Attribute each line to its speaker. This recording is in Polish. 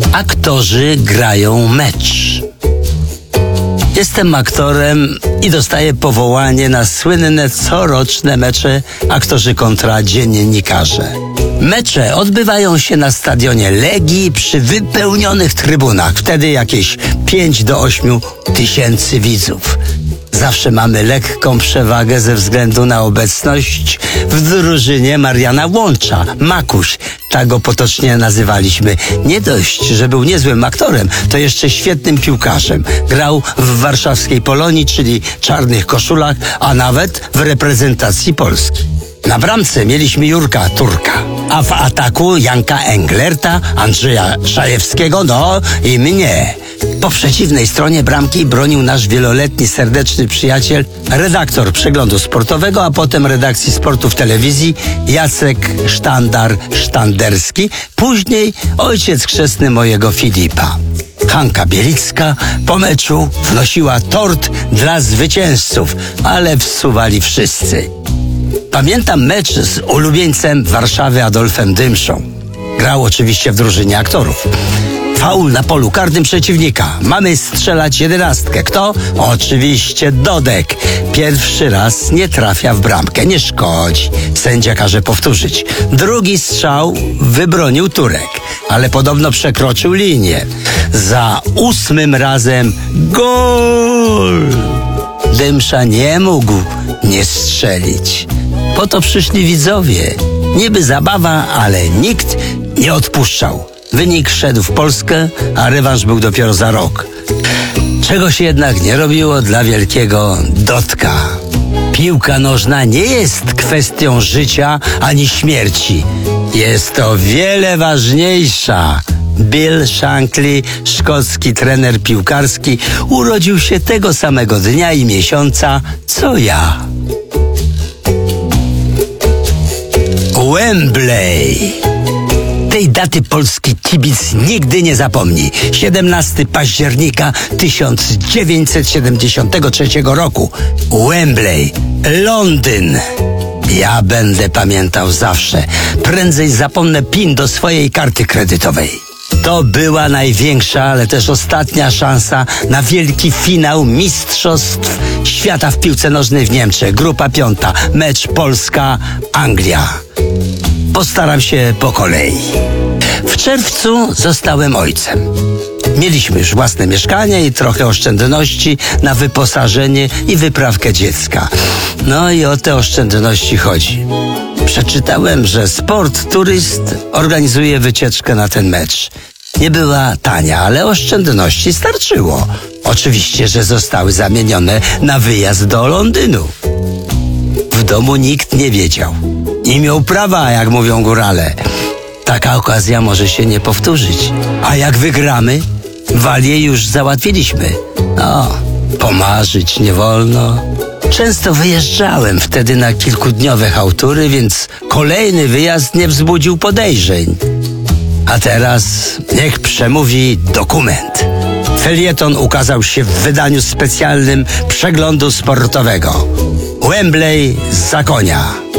Speaker 1: Aktorzy grają mecz. Jestem aktorem i dostaję powołanie na słynne coroczne mecze aktorzy kontra dziennikarze. Mecze odbywają się na stadionie Legii przy wypełnionych trybunach. Wtedy jakieś 5 do 8 tysięcy widzów. Zawsze mamy lekką przewagę ze względu na obecność w drużynie Mariana Łącza, Makuś. Tak go potocznie nazywaliśmy. Nie dość, że był niezłym aktorem, to jeszcze świetnym piłkarzem. Grał w warszawskiej Polonii, czyli Czarnych Koszulach, a nawet w reprezentacji Polski. Na bramce mieliśmy Jurka Turka, a w ataku Janka Englerta, Andrzeja Szajewskiego, no i mnie. Po przeciwnej stronie bramki bronił nasz wieloletni serdeczny przyjaciel, redaktor Przeglądu Sportowego, a potem redakcji sportu w telewizji, Jacek Sztanderski, później ojciec chrzestny mojego Filipa. Hanka Bielicka po meczu wnosiła tort dla zwycięzców, ale wsuwali wszyscy. Pamiętam mecz z ulubieńcem Warszawy Adolfem Dymszą. Grał oczywiście w drużynie aktorów. Faul na polu karnym przeciwnika. Mamy strzelać 11. Kto? Oczywiście Dodek. Pierwszy raz nie trafia w bramkę. Nie szkodzi. Sędzia każe powtórzyć. Drugi strzał wybronił Turek, ale podobno przekroczył linię. Za 8 razem gol! Dymsza nie mógł nie strzelić. Po to przyszli widzowie. Niby zabawa, ale nikt nie odpuszczał. Wynik szedł w Polskę, a rewanż był dopiero za rok. Czego się jednak nie robiło dla wielkiego Dodka. Piłka nożna nie jest kwestią życia ani śmierci. Jest o wiele ważniejsza. Bill Shankly, szkocki trener piłkarski, urodził się tego samego dnia i miesiąca, co ja. Wembley. Tej daty polski kibic nigdy nie zapomni. 17 października 1973 roku. Wembley, Londyn. Ja będę pamiętał zawsze. Prędzej zapomnę PIN do swojej karty kredytowej. To była największa, ale też ostatnia szansa na wielki finał Mistrzostw Świata w piłce nożnej w Niemczech. Grupa 5. Mecz Polska-Anglia. Postaram się po kolei. W czerwcu zostałem ojcem. Mieliśmy już własne mieszkanie i trochę oszczędności na wyposażenie i wyprawkę dziecka. No i o te oszczędności chodzi. Przeczytałem, że Sport Turyst organizuje wycieczkę na ten mecz. Nie była tania, ale oszczędności starczyło. Oczywiście, że zostały zamienione na wyjazd do Londynu. W domu nikt nie wiedział. Nie miał prawa, jak mówią górale. Taka okazja może się nie powtórzyć. A jak wygramy, walię już załatwiliśmy. No, pomarzyć nie wolno. Często wyjeżdżałem wtedy na kilkudniowe chałtury, więc kolejny wyjazd nie wzbudził podejrzeń. A teraz niech przemówi dokument. Felieton ukazał się w wydaniu specjalnym Przeglądu Sportowego. Wembley za konia.